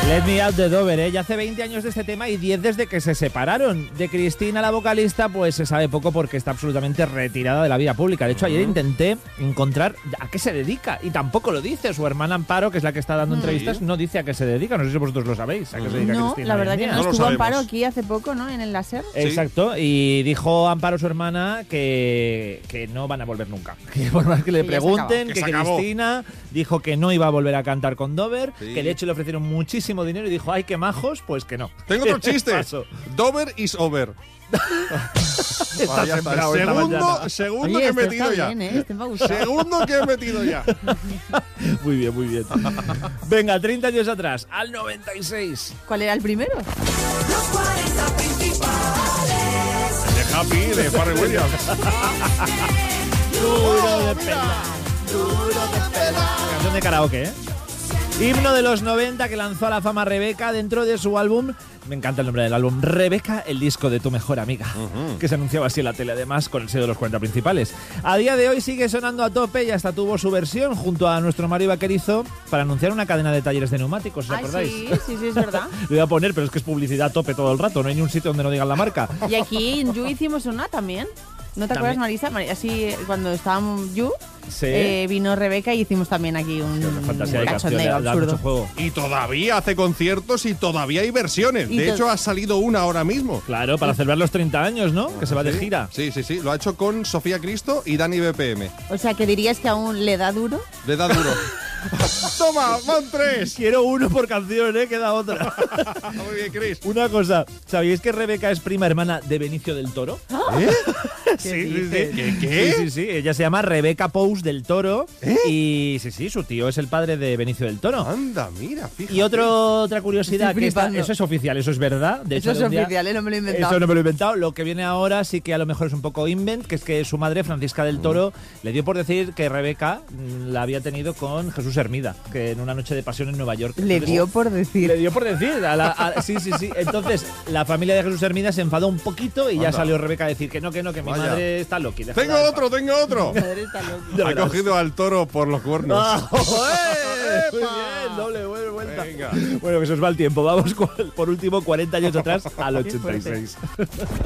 Let Me Out de Dover, ¿eh? Ya hace 20 años de este tema y 10 desde que se separaron. De Cristina, la vocalista, pues se sabe poco porque está absolutamente retirada de la vida pública. De hecho, ayer intenté encontrar a qué se dedica y tampoco lo dice. Su hermana Amparo, que es la que está dando entrevistas, no dice a qué se dedica. No sé si vosotros lo sabéis, a qué se dedica No, Cristina. la verdad que no. lo Estuvo sabemos. Amparo aquí hace poco, ¿no? En el láser. Exacto, y dijo Amparo, su hermana, que no van a volver nunca. Que por más que le Que ya se pregunten, acabó. que Que se acabó. Cristina dijo que no iba a volver a cantar con Dover, Sí. que de hecho le ofrecieron muchísimo dinero y dijo, ay, qué majos, pues que no. Tengo otro chiste. Paso. Dover is over. Está Ya está. sembrado esta mañana. Segundo Oye, que he este metido está ya. bien, ¿eh? Este me ha gustado. Segundo que he metido ya. Muy bien, muy bien. Venga, 30 años atrás, al 96. ¿Cuál era el primero? De Happy, de Pharrell Williams. Duro de pelar, duro de pelar. Canción de karaoke, ¿eh? Himno de los 90 que lanzó a la fama Rebeca dentro de su álbum, me encanta el nombre del álbum, Rebeca, el disco de tu mejor amiga, que se anunciaba así en la tele además con el sello de los 40 principales. A día de hoy sigue sonando a tope y hasta tuvo su versión junto a nuestro Mario Vaquerizo para anunciar una cadena de talleres de neumáticos, ¿os Ay, acordáis? sí, es verdad. Lo voy a poner, pero es que es publicidad a tope todo el rato, no hay ni un sitio donde no digan la marca. Y aquí en You hicimos una también. ¿No te acuerdas, También. Marisa? Así, cuando estábamos You, Sí. vino Rebeca y hicimos también aquí un Fantasía de canción, cachondeo da mucho absurdo. juego. Y todavía hace conciertos y todavía hay versiones. Y De to- hecho, ha salido una ahora mismo. Claro, para celebrar los 30 años, ¿no? Que se va de Sí, gira. Sí, sí, sí. Lo ha hecho con Sofía Cristo y Dani BPM. O sea, que dirías que aún le da duro. Le da duro. ¡Toma! ¡Van tres! Quiero uno por canción, ¿eh? Queda otra. Muy bien, Chris. Una cosa, ¿sabíais que Rebeca es prima hermana de Benicio del Toro? ¿Eh? Sí, sí, dices? sí. ¿Qué? Sí, sí, sí. Ella se llama Rebeca Pous del Toro. Y sí, sí, su tío es el padre de Benicio del Toro. Anda, mira, fíjate. Y otra curiosidad, Estoy que flipando. eso es oficial, eso es verdad. De Eso hecho, es algún día- oficial, no me lo he inventado. Eso no me lo he inventado. Lo que viene ahora sí que a lo mejor es un poco invent, que es que su madre, Francisca del Toro, le dio por decir que Rebeca la había tenido con Jesús Hermida, que en una noche de pasión en Nueva York. Le Entonces, dio por decir. Le dio por decir. Sí, sí, sí. Entonces, la familia de Jesús Hermida se enfadó un poquito y ya Anda. salió Rebeca a decir que no, que mi Vaya. madre está loqui. déjala Tengo en otro, tengo otro. Madre está loca. Ya Ha verás. cogido al toro por los cuernos. ¡Ah, joder! Muy ¡Epa! bien, doble vuelta. Venga. Bueno, que se os va el tiempo. Vamos por último 40 años atrás al 86.